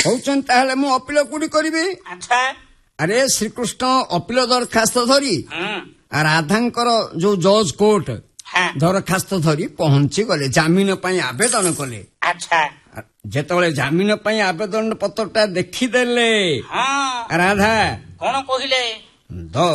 କହୁଛନ୍ତି ତାହେଲେ ମୁଁ ଅପିଲ କୋଉଠି କରିବି? ଆଚ୍ଛା ଆରେ ଶ୍ରୀକୃଷ୍ଣ ଅପିଲ ଦରଖାସ୍ତ ଧରି ରାଧାଙ୍କର ଯୋଉ ଜଜ୍ କୋର୍ଟ ଦରଖାସ୍ତ ଧରି ପହଞ୍ଚି ଗଲେ, ଜାମିନ ପାଇଁ ଆବେଦନ କଲେ। ଆଚ୍ଛା ଯେତେବେଳେ ଜାମିନ ପାଇଁ ଆବେଦନ ପତ୍ରଟା ଦେଖିଦେଲେ ରାଧା କଣ କହିଲେ?